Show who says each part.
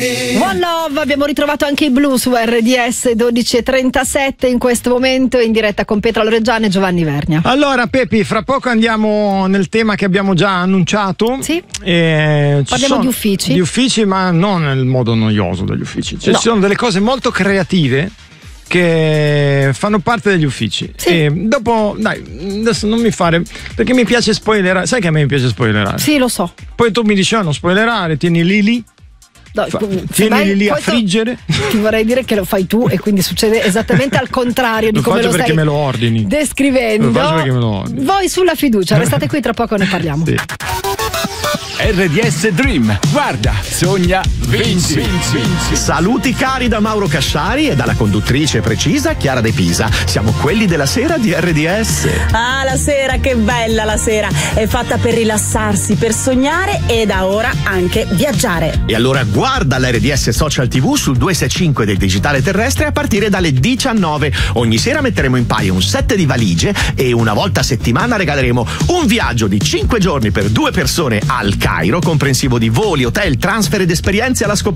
Speaker 1: One Love, abbiamo ritrovato anche i blu su RDS 12:37 in questo momento in diretta con Petra Loreggiano e Giovanni Vernia.
Speaker 2: Allora Pepi, fra poco andiamo nel tema che abbiamo già annunciato.
Speaker 1: Sì. Parliamo di uffici.
Speaker 2: Di uffici, ma non nel modo noioso degli uffici. Cioè,
Speaker 1: no.
Speaker 2: Ci sono delle cose molto creative che fanno parte degli uffici.
Speaker 1: Sì.
Speaker 2: E dopo, dai, adesso non mi fare, perché mi piace spoilerare. Sai che a me mi piace spoilerare?
Speaker 1: Sì, lo so.
Speaker 2: Poi tu mi dici non spoilerare, tieni lì.
Speaker 1: No,
Speaker 2: Tieni lì a friggere.
Speaker 1: Ti vorrei dire che lo fai tu e quindi succede esattamente al contrario di
Speaker 2: lo
Speaker 1: come
Speaker 2: faccio
Speaker 1: lo
Speaker 2: perché
Speaker 1: stai
Speaker 2: me lo ordini.
Speaker 1: descrivendo.
Speaker 2: Lo faccio perché me lo ordini.
Speaker 1: Voi sulla fiducia, restate qui, tra poco ne parliamo.
Speaker 2: Sì.
Speaker 3: RDS Dream, guarda, sogna, vinci.
Speaker 4: Saluti cari da Mauro Casciari e dalla conduttrice precisa Chiara De Pisa. Siamo quelli della sera di RDS.
Speaker 5: Ah, la sera, che bella la sera! È fatta per rilassarsi, per sognare e da ora anche viaggiare.
Speaker 4: E allora guarda l'RDS Social TV sul 265 del digitale terrestre a partire dalle 19. Ogni sera metteremo in paio un set di valigie e una volta a settimana regaleremo un viaggio di 5 giorni per 2 persone al Cairo, comprensivo di voli, hotel, transfer ed esperienze alla scoperta